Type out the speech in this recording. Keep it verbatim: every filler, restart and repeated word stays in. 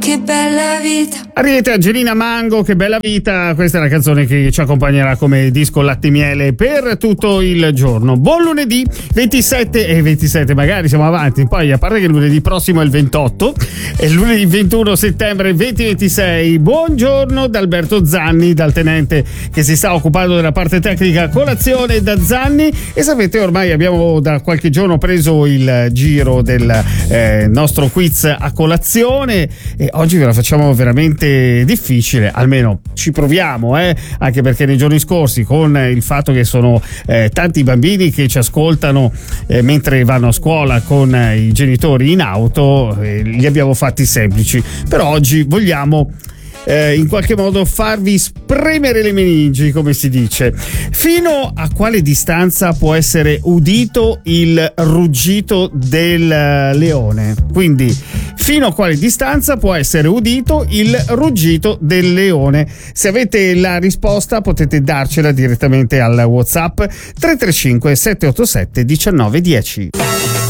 Che bella vita. Ariete, Angelina Mango, che bella vita. Questa è la canzone che ci accompagnerà come disco latte e miele per tutto il giorno. Buon lunedì ventisette e ventisette, magari siamo avanti. Poi, a parte che lunedì prossimo è il ventotto e lunedì ventuno settembre duemilaventisei. Buongiorno da Alberto Zanni, dal tenente che si sta occupando della parte tecnica. Colazione da Zanni. E sapete, ormai abbiamo da qualche giorno preso il giro del eh, nostro quiz a colazione e oggi ve la facciamo veramente difficile, almeno ci proviamo, eh? Anche perché nei giorni scorsi, con il fatto che sono eh, tanti bambini che ci ascoltano eh, mentre vanno a scuola con eh, i genitori in auto, eh, li abbiamo fatti semplici, però oggi vogliamo Eh, in qualche modo farvi spremere le meningi, come si dice. Fino a quale distanza può essere udito il ruggito del leone? Quindi fino a quale distanza può essere udito il ruggito del leone? Se avete la risposta potete darcela direttamente al WhatsApp tre tre cinque sette otto sette uno nove uno zero.